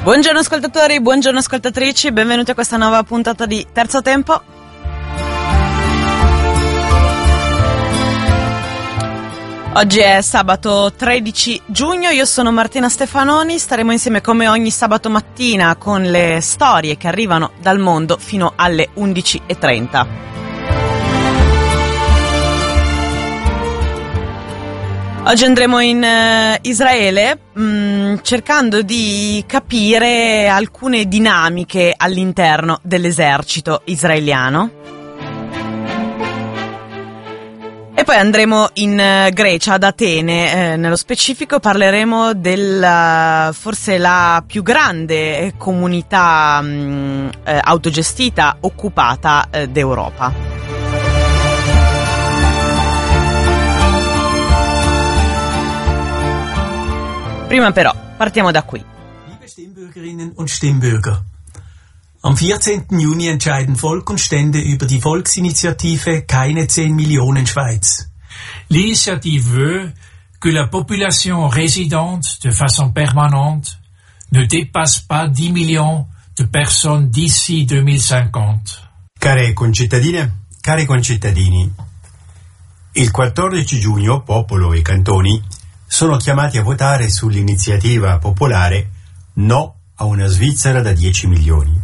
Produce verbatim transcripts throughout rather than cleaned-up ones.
Buongiorno ascoltatori, buongiorno ascoltatrici, benvenuti a questa nuova puntata di Terzo Tempo. Oggi è sabato tredici giugno, io sono Martina Stefanoni, staremo insieme come ogni sabato mattina con le storie che arrivano dal mondo fino alle undici e trenta. Oggi andremo in uh, Israele mh, cercando di capire alcune dinamiche all'interno dell'esercito israeliano. E poi andremo in uh, Grecia, ad Atene, eh, nello specifico parleremo della forse la più grande comunità mh, eh, autogestita, occupata eh, d'Europa. Prima però, partiamo da qui. Liebe Stimmbürgerinnen und Stimmbürger, am vierzehnten Juni entscheiden Volk und Stände über die Volksinitiative Keine zehn Millionen Schweiz. L'initiative veut que la population résidente de façon permanente ne dépasse pas dix millions de personnes d'ici duemilacinquanta. Care concittadine, cari concittadini, il quattordici giugno popolo e cantoni sono chiamati a votare sull'iniziativa popolare No a una Svizzera da dieci milioni.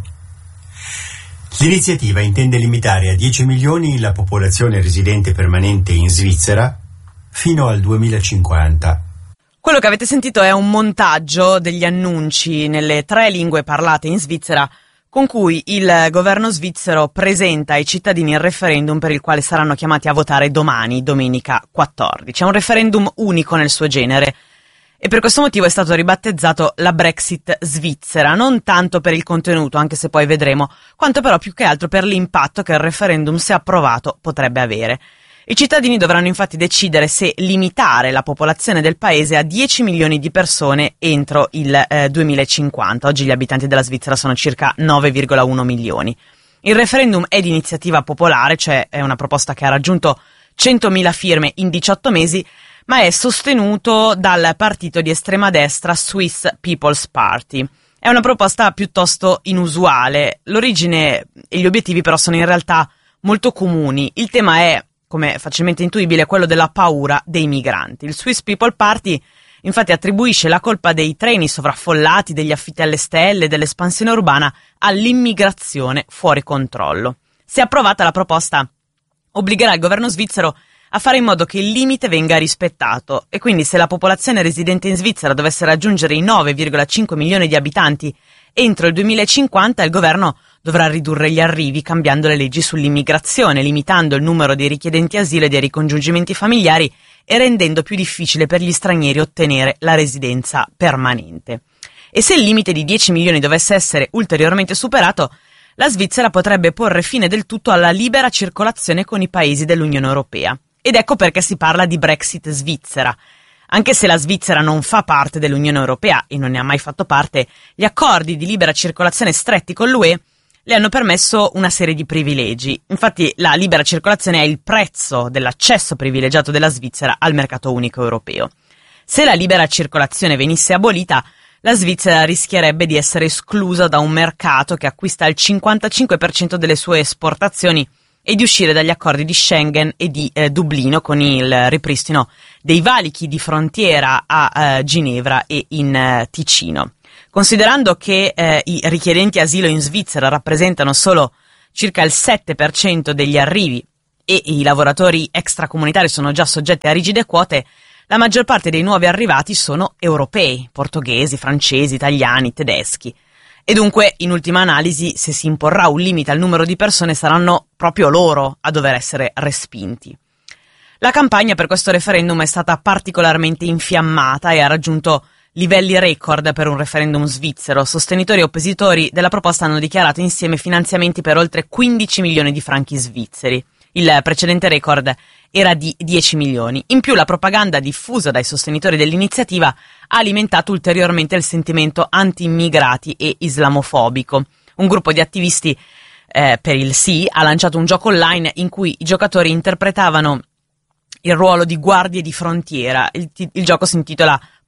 L'iniziativa intende limitare a dieci milioni la popolazione residente permanente in Svizzera fino al duemilacinquanta. Quello che avete sentito è un montaggio degli annunci nelle tre lingue parlate in Svizzera con cui il governo svizzero presenta ai cittadini il referendum per il quale saranno chiamati a votare domani, domenica quattordici. È un referendum unico nel suo genere e per questo motivo è stato ribattezzato la Brexit svizzera, non tanto per il contenuto, anche se poi vedremo, quanto però più che altro per l'impatto che il referendum, se approvato, potrebbe avere. I cittadini dovranno infatti decidere se limitare la popolazione del paese a dieci milioni di persone entro il eh, duemilacinquanta. Oggi gli abitanti della Svizzera sono circa nove virgola uno milioni. Il referendum è di iniziativa popolare, cioè è una proposta che ha raggiunto centomila firme in diciotto mesi, ma è sostenuto dal partito di estrema destra Swiss People's Party. È una proposta piuttosto inusuale. L'origine e gli obiettivi però sono in realtà molto comuni. Il tema è, come facilmente intuibile, quello della paura dei migranti. Il Swiss People Party infatti attribuisce la colpa dei treni sovraffollati, degli affitti alle stelle, dell'espansione urbana all'immigrazione fuori controllo. Se approvata, la proposta obbligherà il governo svizzero a fare in modo che il limite venga rispettato e quindi se la popolazione residente in Svizzera dovesse raggiungere i nove virgola cinque milioni di abitanti entro il duemilacinquanta, il governo dovrà ridurre gli arrivi cambiando le leggi sull'immigrazione, limitando il numero dei richiedenti asilo e dei ricongiungimenti familiari e rendendo più difficile per gli stranieri ottenere la residenza permanente. E se il limite di dieci milioni dovesse essere ulteriormente superato, la Svizzera potrebbe porre fine del tutto alla libera circolazione con i paesi dell'Unione Europea. Ed ecco perché si parla di Brexit svizzera. Anche se la Svizzera non fa parte dell'Unione Europea e non ne ha mai fatto parte, gli accordi di libera circolazione stretti con l'U E le hanno permesso una serie di privilegi. Infatti la libera circolazione è il prezzo dell'accesso privilegiato della Svizzera al mercato unico europeo. Se la libera circolazione venisse abolita, la Svizzera rischierebbe di essere esclusa da un mercato che acquista il cinquantacinque per cento delle sue esportazioni e di uscire dagli accordi di Schengen e di eh, Dublino con il ripristino dei valichi di frontiera a eh, Ginevra e in eh, Ticino. Considerando che eh, i richiedenti asilo in Svizzera rappresentano solo circa il sette per cento degli arrivi e i lavoratori extracomunitari sono già soggetti a rigide quote, la maggior parte dei nuovi arrivati sono europei, portoghesi, francesi, italiani, tedeschi. E dunque, in ultima analisi, se si imporrà un limite al numero di persone, saranno proprio loro a dover essere respinti. La campagna per questo referendum è stata particolarmente infiammata e ha raggiunto livelli record per un referendum svizzero. Sostenitori e oppositori della proposta hanno dichiarato insieme finanziamenti per oltre quindici milioni di franchi svizzeri. Il precedente record era di dieci milioni. In più, la propaganda diffusa dai sostenitori dell'iniziativa ha alimentato ulteriormente il sentimento anti-immigrati e islamofobico. Un gruppo di attivisti eh, per il sì ha lanciato un gioco online in cui i giocatori interpretavano il ruolo di guardie di frontiera. Il, il gioco si intitola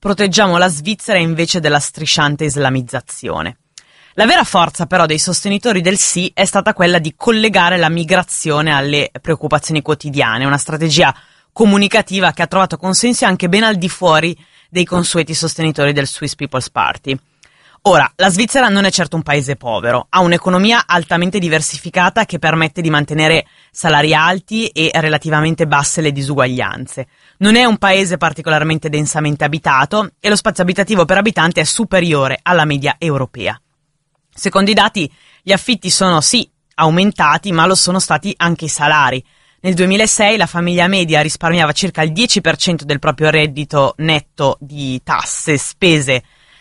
proteggiamo la Svizzera invece della strisciante islamizzazione. La vera forza però dei sostenitori del sì è stata quella di collegare la migrazione alle preoccupazioni quotidiane, una strategia comunicativa che ha trovato consenso anche ben al di fuori dei consueti sostenitori del Swiss People's Party. Ora, la Svizzera non è certo un paese povero, ha un'economia altamente diversificata che permette di mantenere salari alti e relativamente basse le disuguaglianze. Non è un paese particolarmente densamente abitato e lo spazio abitativo per abitante è superiore alla media europea. Secondo i dati, gli affitti sono sì aumentati, ma lo sono stati anche i salari. Nel duemilasei la famiglia media risparmiava circa il dieci per cento del proprio reddito netto di tasse, spese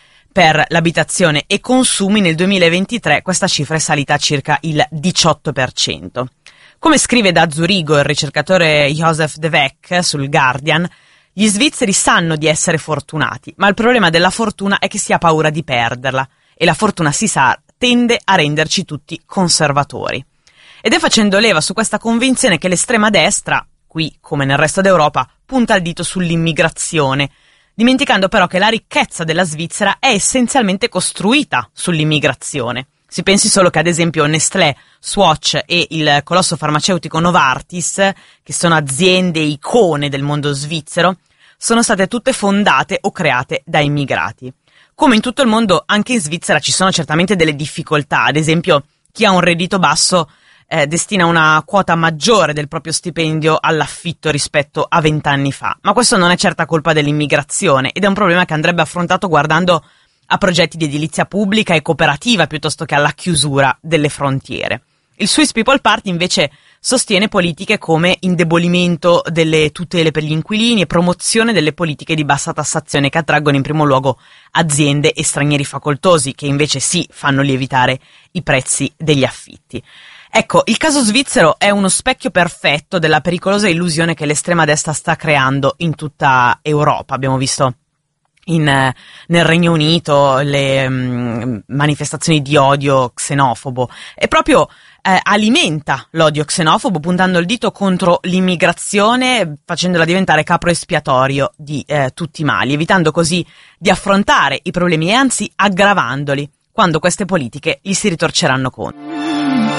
per l'abitazione e consumi. Nel duemilaventitré questa cifra è salita a circa il diciotto per cento. Come scrive da Zurigo il ricercatore Josef De Weck sul Guardian, gli svizzeri sanno di essere fortunati, ma il problema della fortuna è che si ha paura di perderla e la fortuna, si sa, tende a renderci tutti conservatori. Ed è facendo leva su questa convinzione che l'estrema destra, qui come nel resto d'Europa, punta il dito sull'immigrazione, dimenticando però che la ricchezza della Svizzera è essenzialmente costruita sull'immigrazione. Si pensi solo che ad esempio Nestlé, Swatch e il colosso farmaceutico Novartis, che sono aziende icone del mondo svizzero, sono state tutte fondate o create da immigrati. Come in tutto il mondo, anche in Svizzera ci sono certamente delle difficoltà. Ad esempio, chi ha un reddito basso eh, destina una quota maggiore del proprio stipendio all'affitto rispetto a vent'anni fa. Ma questo non è certa colpa dell'immigrazione ed è un problema che andrebbe affrontato guardando a progetti di edilizia pubblica e cooperativa piuttosto che alla chiusura delle frontiere. Il Swiss People Party invece sostiene politiche come indebolimento delle tutele per gli inquilini e promozione delle politiche di bassa tassazione che attraggono in primo luogo aziende e stranieri facoltosi, che invece sì fanno lievitare i prezzi degli affitti. Ecco, il caso svizzero è uno specchio perfetto della pericolosa illusione che l'estrema destra sta creando in tutta Europa. Abbiamo visto in, nel Regno Unito le um, manifestazioni di odio xenofobo e proprio eh, alimenta l'odio xenofobo puntando il dito contro l'immigrazione, facendola diventare capro espiatorio di eh, tutti i mali, evitando così di affrontare i problemi e anzi aggravandoli quando queste politiche gli si ritorceranno contro.